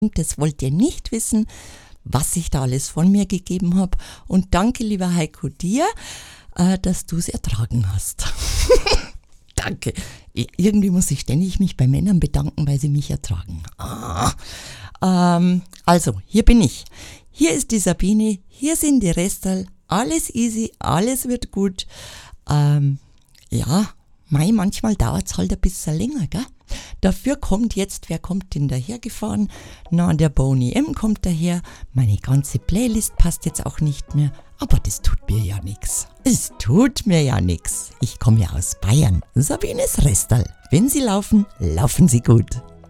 Das wollt ihr nicht wissen, was ich da alles von mir gegeben habe. Und danke, lieber Heiko, dir, dass du es ertragen hast. Danke. Irgendwie muss ich ständig mich bei Männern bedanken, weil sie mich ertragen. Also, hier bin ich. Hier ist die Sabine, hier sind die Restal. Alles easy, alles wird gut. Manchmal dauert es halt ein bisschen länger, gell? Dafür kommt jetzt, wer kommt denn dahergefahren? Na, der Boney M. kommt daher. Meine ganze Playlist passt jetzt auch nicht mehr. Aber das tut mir ja nix. Es tut mir ja nix. Ich komme ja aus Bayern. Sabines Restal. Wenn Sie laufen, laufen Sie gut.